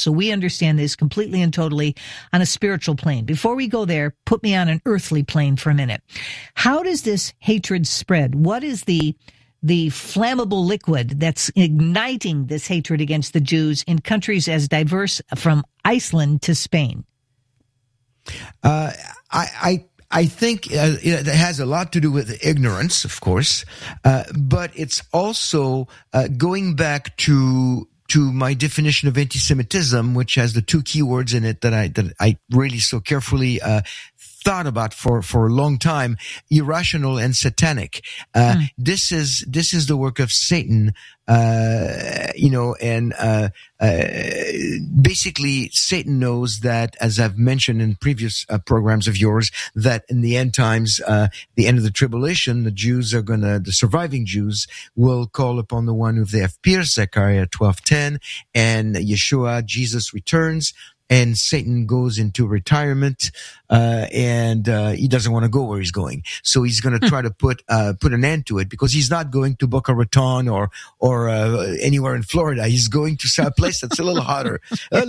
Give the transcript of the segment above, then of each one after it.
So we understand this completely and totally on a spiritual plane. Before we go there, put me on an earthly plane for a minute. How does this hatred spread? What is the flammable liquid that's igniting this hatred against the Jews in countries as diverse from Iceland to Spain? I think it has a lot to do with ignorance, of course, but it's also going back to my definition of anti-Semitism, which has the two keywords in it that I really so carefully thought about for a long time: irrational and satanic. This is the work of Satan, and basically Satan knows that, as I've mentioned in previous programs of yours, that in the end times, the end of the tribulation, the surviving Jews will call upon the one who they have pierced, Zechariah 12:10, and Yeshua, Jesus, returns. And Satan goes into retirement, and he doesn't want to go where he's going. So he's going to try to put an end to it, because he's not going to Boca Raton or anywhere in Florida. He's going to some place that's a little hotter.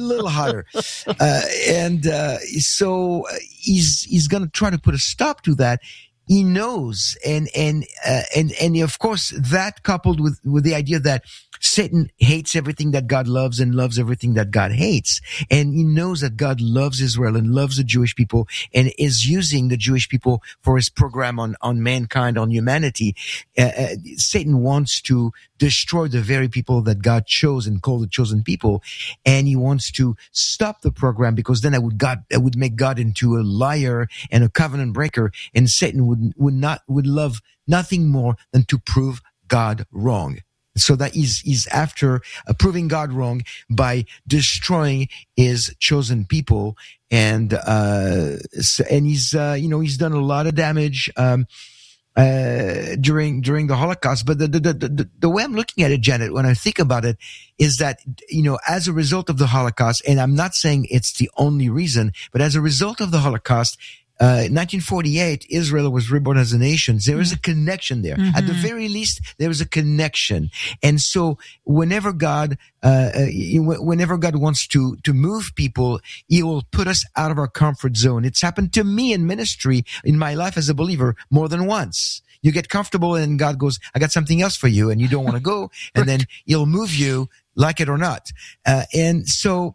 So he's going to try to put a stop to that. He knows, and of course, that coupled with the idea that Satan hates everything that God loves and loves everything that God hates. And he knows that God loves Israel and loves the Jewish people and is using the Jewish people for his program on mankind, on humanity. Satan wants to destroy the very people that God chose and called the chosen people. And he wants to stop the program, because then it would make God into a liar and a covenant breaker. And Satan would love nothing more than to prove God wrong. So that he's after proving God wrong by destroying his chosen people, and he's done a lot of damage during the Holocaust. But the way I'm looking at it, Janet, when I think about it, is that as a result of the Holocaust, and I'm not saying it's the only reason, but as a result of the Holocaust, 1948, Israel was reborn as a nation. There is a connection there. Mm-hmm. At the very least, there is a connection. And so whenever God wants to move people, he will put us out of our comfort zone. It's happened to me in ministry, in my life as a believer, more than once. You get comfortable and God goes, I got something else for you, and you don't want to go. And then he'll move you, like it or not. And so,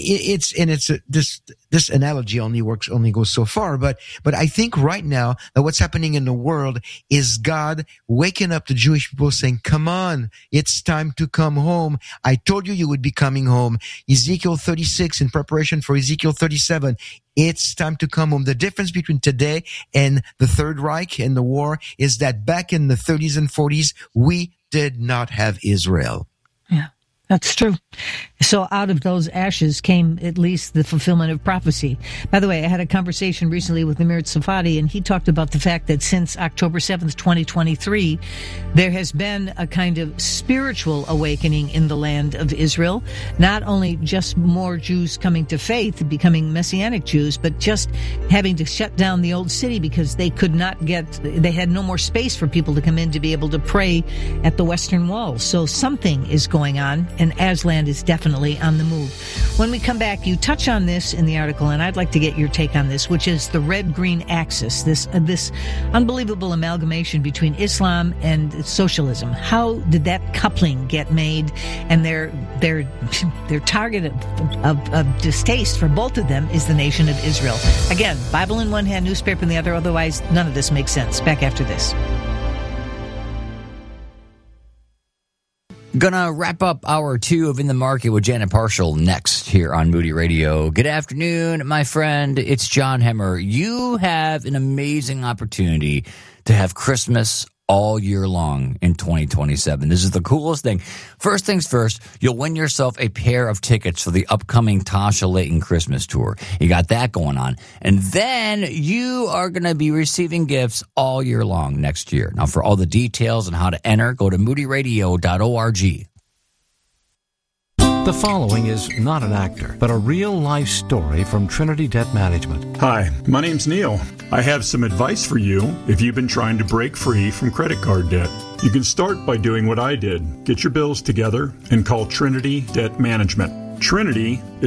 this analogy only goes so far, but I think right now that what's happening in the world is God waking up the Jewish people, saying, come on, it's time to come home. I told you would be coming home. Ezekiel 36 in preparation for Ezekiel 37. It's time to come home. The difference between today and the Third Reich and the war is that back in the 30s and 40s, we did not have Israel. Yeah. That's true. So out of those ashes came at least the fulfillment of prophecy. By the way, I had a conversation recently with Amir Tsafati, and he talked about the fact that since October 7th, 2023, there has been a kind of spiritual awakening in the land of Israel. Not only just more Jews coming to faith, becoming Messianic Jews, but just having to shut down the old city because they had no more space for people to come in to be able to pray at the Western Wall. So something is going on. And Aslan is definitely on the move. When we come back, you touch on this in the article, and I'd like to get your take on this, which is the red-green axis, this unbelievable amalgamation between Islam and socialism. How did that coupling get made? And their target of distaste for both of them is the nation of Israel. Again, Bible in one hand, newspaper in the other. Otherwise, none of this makes sense. Back after this. Gonna wrap up hour 2 of In the Market with Janet Parshall next here on Moody Radio. Good afternoon, my friend. It's John Hemmer. You have an amazing opportunity to have Christmas all year long in 2027. This is the coolest thing. First things first, you'll win yourself a pair of tickets for the upcoming Tasha Layton Christmas tour. You got that going on. And then you are going to be receiving gifts all year long next year. Now, for all the details on how to enter, go to moodyradio.org. The following is not an actor, but a real-life story from Trinity Debt Management. Hi, my name's Neil. I have some advice for you if you've been trying to break free from credit card debt. You can start by doing what I did. Get your bills together and call Trinity Debt Management. Trinity